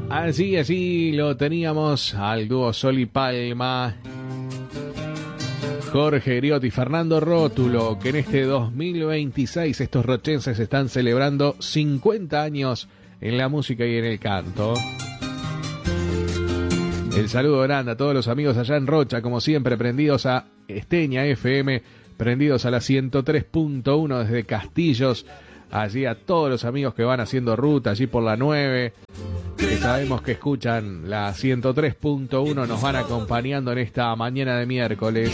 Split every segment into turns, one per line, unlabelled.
Así lo teníamos al dúo Sol y Palma, Jorge Griot y Fernando Rótulo, que en este 2026 estos rochenses están celebrando 50 años en la música y en el canto. El saludo grande a todos los amigos allá en Rocha, como siempre, prendidos a Esteña FM, prendidos a la 103.1 desde Castillos, allí a todos los amigos que van haciendo ruta allí por la 9, que sabemos que escuchan la 103.1, nos van acompañando en esta mañana de miércoles.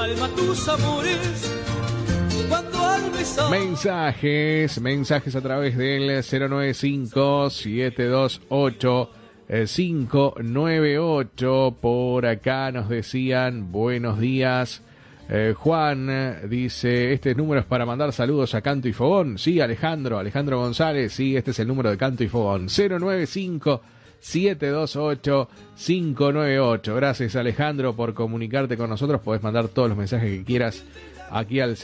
Mensajes a través del 095-728-598. Por acá nos decían buenos días. Juan dice, este número es para mandar saludos a Canto y Fogón. Sí, Alejandro González, sí, este es el número de Canto y Fogón, 095-728-598. Gracias, Alejandro, por comunicarte con nosotros. Podés mandar todos los mensajes que quieras aquí al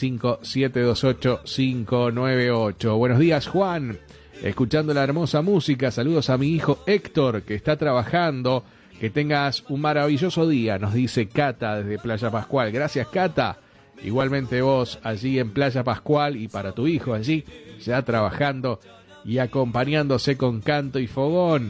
095-728-598. Buenos días, Juan, escuchando la hermosa música. Saludos a mi hijo Héctor, que está trabajando. Que tengas un maravilloso día, nos dice Cata desde Playa Pascual. Gracias, Cata. Igualmente vos allí en Playa Pascual y para tu hijo allí, ya trabajando y acompañándose con Canto y Fogón.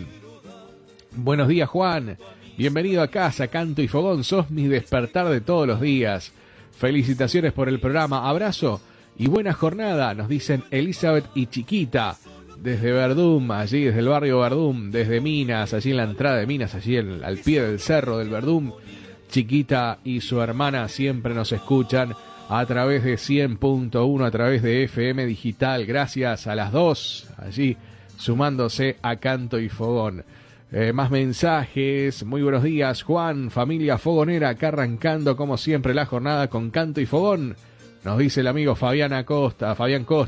Buenos días, Juan. Bienvenido a casa, Canto y Fogón. Sos mi despertar de todos los días. Felicitaciones por el programa. Abrazo y buena jornada, nos dicen Elizabeth y Chiquita. Desde Verdún, allí desde el barrio Verdún, desde Minas, allí en la entrada de Minas, allí al pie del cerro del Verdún. Chiquita y su hermana siempre nos escuchan a través de 100.1, a través de FM Digital. Gracias a las dos, allí sumándose a Canto y Fogón. Más mensajes. Muy buenos días, Juan, familia fogonera, acá arrancando como siempre la jornada con Canto y Fogón. Nos dice el amigo Fabián Costa.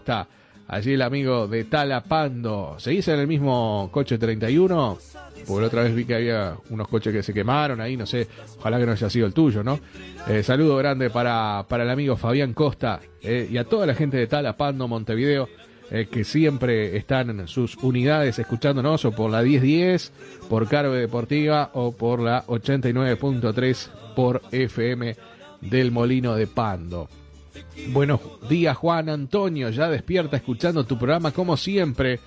Allí el amigo de Talapando. ¿Seguís en el mismo coche 31? Porque la otra vez vi que había unos coches que se quemaron ahí, no sé. Ojalá que no haya sido el tuyo, ¿no? Saludo grande para el amigo Fabián Costa y a toda la gente de Talapando, Montevideo, que siempre están en sus unidades escuchándonos, o por la 1010, por Carve Deportiva, o por la 89.3 por FM del Molino de Pando. Buenos días, Juan Antonio, ya despierta escuchando tu programa como siempre.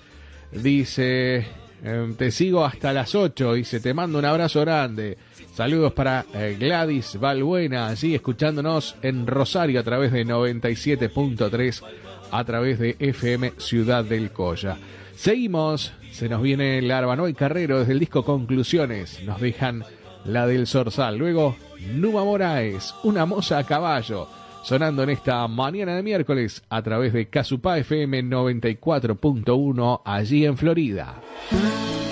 Dice, te sigo hasta las 8, dice, te mando un abrazo grande. Saludos para Gladys Balbuena, allí escuchándonos en Rosario a través de 97.3, a través de FM Ciudad del Colla. Seguimos, se nos viene Larbanoy y Carrero desde el disco Conclusiones, nos dejan la del Zorzal. Luego, Numa Moraes, Una moza a caballo, sonando en esta mañana de miércoles a través de Casupá FM 94.1 allí en Florida.